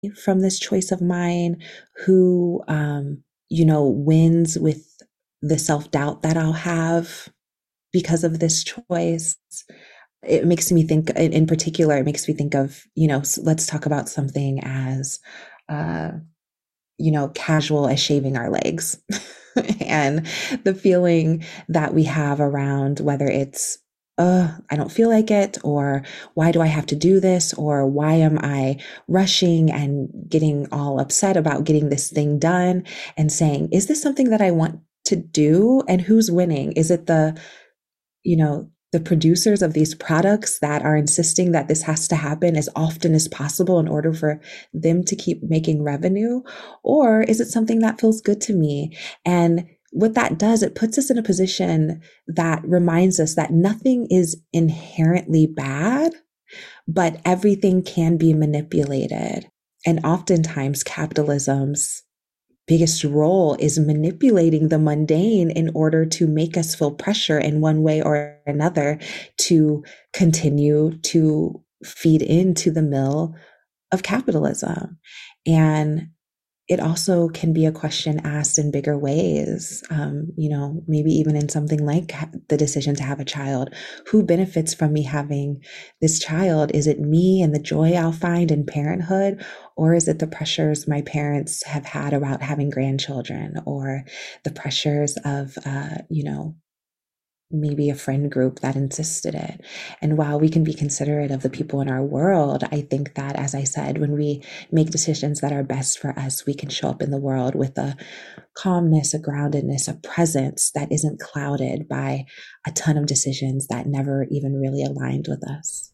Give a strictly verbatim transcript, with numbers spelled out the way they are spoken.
from this choice of mine? Who, um, you know, wins with the self doubt that I'll have because of this choice? It makes me think, in particular, it makes me think of, you know, let's talk about something as, uh, you know, casual as shaving our legs and the feeling that we have around whether it's, uh, I don't feel like it, or why do I have to do this, or why am I rushing and getting all upset about getting this thing done, and saying, is this something that I want to do? And who's winning? Is it the, you know, the producers of these products that are insisting that this has to happen as often as possible in order for them to keep making revenue? Or is it something that feels good to me? And what that does, it puts us in a position that reminds us that nothing is inherently bad, but everything can be manipulated. And oftentimes capitalism's biggest role is manipulating the mundane in order to make us feel pressure in one way or another to continue to feed into the mill of capitalism. And it also can be a question asked in bigger ways, um, you know, maybe even in something like the decision to have a child. Who benefits from me having this child? Is it me and the joy I'll find in parenthood? Or is it the pressures my parents have had about having grandchildren, or the pressures of, uh, you know, maybe a friend group that insisted it? And while we can be considerate of the people in our world, I think that, as I said, when we make decisions that are best for us, we can show up in the world with a calmness, a groundedness, a presence that isn't clouded by a ton of decisions that never even really aligned with us.